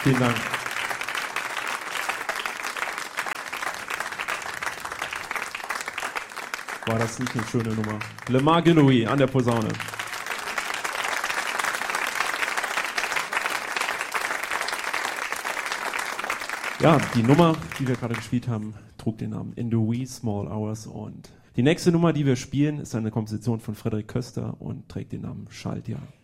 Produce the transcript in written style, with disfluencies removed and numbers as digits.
Vielen Dank. War das nicht eine schöne Nummer? Lemar Gillowy an der Posaune. Ja, die Nummer, die wir gerade gespielt haben, trug den Namen In the Wee Small Hours. Und die nächste Nummer, die wir spielen, ist eine Komposition von Frederik Köster und trägt den Namen Schaltjahr.